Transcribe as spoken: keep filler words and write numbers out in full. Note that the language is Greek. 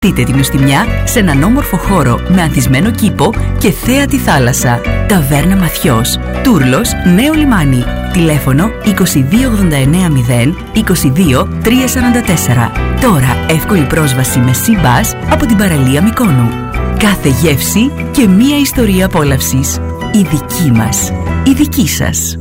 Δείτε την νοστιμιά σε έναν όμορφο χώρο με ανθισμένο κήπο και θέα τη θάλασσα. Ταβέρνα Μαθιός, Τούρλος, Νέο Λιμάνι. Τηλέφωνο είκοσι δύο ογδόντα εννέα μηδέν είκοσι δύο τριακόσια σαράντα τέσσερα. Τώρα εύκολη πρόσβαση με Sea-Bus από την παραλία Μυκόνου. Κάθε γεύση και μία ιστορία απόλαυσης. Η δική μας, η δική σας.